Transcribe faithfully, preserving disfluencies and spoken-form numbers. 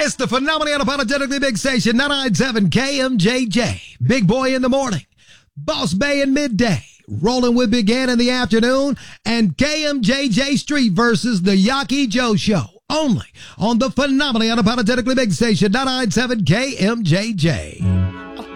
It's the phenomenally unapologetically big station, ninety-nine point seven K M J J. Big Boy in the morning, Boss Bay in midday, Rolling with Big Ed in the afternoon, and K M J J Street versus the Yaki Joe Show. Only on the phenomenally unapologetically big station, ninety-nine point seven K M J J.